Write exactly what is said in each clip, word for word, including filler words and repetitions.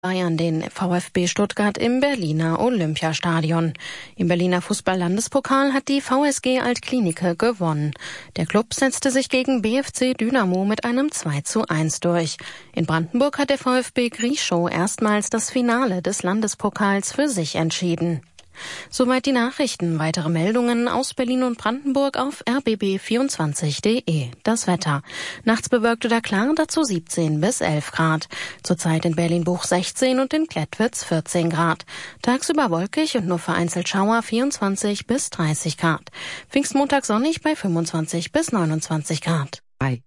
Bayern den VfB Stuttgart im Berliner Olympiastadion. Im Berliner Fußball-Landespokal hat die V S G Altklinike gewonnen. Der Klub setzte sich gegen B F C Dynamo mit einem zwei zu eins durch. In Brandenburg hat der VfB Grieschow erstmals das Finale des Landespokals für sich entschieden. Soweit die Nachrichten. Weitere Meldungen aus Berlin und Brandenburg auf r b b vierundzwanzig punkt d e. Das Wetter. Nachts bewölkt oder klar, dazu siebzehn bis elf Grad. Zurzeit in Berlin-Buch sechzehn und in Klettwitz vierzehn Grad. Tagsüber wolkig und nur vereinzelt Schauer vierundzwanzig bis dreißig Grad. Pfingstmontag sonnig bei fünfundzwanzig bis neunundzwanzig Grad. Hi.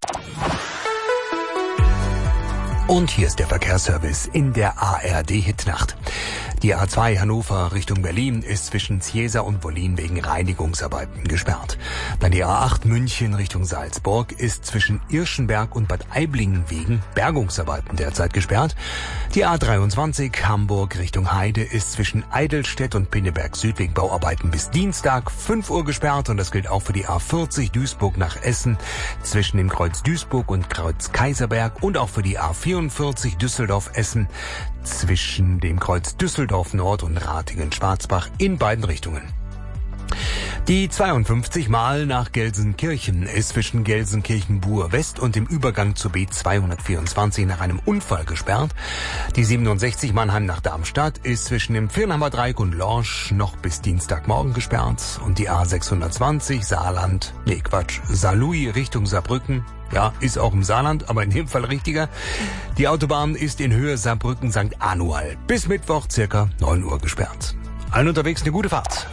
Und hier ist der Verkehrsservice in der A R D-Hitnacht. Die A zwei Hannover Richtung Berlin ist zwischen Ziesa und Wollin wegen Reinigungsarbeiten gesperrt. Dann die A acht München Richtung Salzburg ist zwischen Irschenberg und Bad Aiblingen wegen Bergungsarbeiten derzeit gesperrt. Die A dreiundzwanzig Hamburg Richtung Heide ist zwischen Eidelstedt und Pinneberg Süd wegen Bauarbeiten bis Dienstag fünf Uhr gesperrt. Und das gilt auch für die A vierzig Duisburg nach Essen zwischen dem Kreuz Duisburg und Kreuz Kaiserberg und auch für die A vierundvierzig Düsseldorf-Essen zwischen dem Kreuz Düsseldorf Nord und Ratingen-Schwarzbach in beiden Richtungen. Die zweiundfünfzig Mal nach Gelsenkirchen ist zwischen Gelsenkirchen-Buhr West und dem Übergang zur B zweihundertvierundzwanzig nach einem Unfall gesperrt. Die siebenundsechzig Mannheim nach Darmstadt ist zwischen dem Firnheimer Dreieck und Lorsch noch bis Dienstagmorgen gesperrt. Und die A sechshundertzwanzig Saarland, nee Quatsch, Saarlouis Richtung Saarbrücken. Ja, ist auch im Saarland, aber in dem Fall richtiger. Die Autobahn ist in Höhe Saarbrücken Sankt Anual bis Mittwoch circa neun Uhr gesperrt. Allen unterwegs eine gute Fahrt.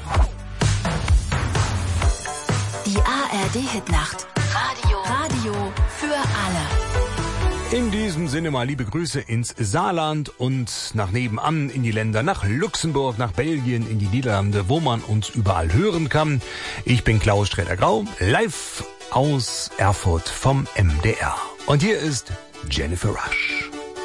Die A R D-Hitnacht. Radio. Radio für alle. In diesem Sinne mal liebe Grüße ins Saarland und nach nebenan in die Länder, nach Luxemburg, nach Belgien, in die Niederlande, wo man uns überall hören kann. Ich bin Klaus Sträter-Grau, live aus Erfurt vom M D R. Und hier ist Jennifer Rush.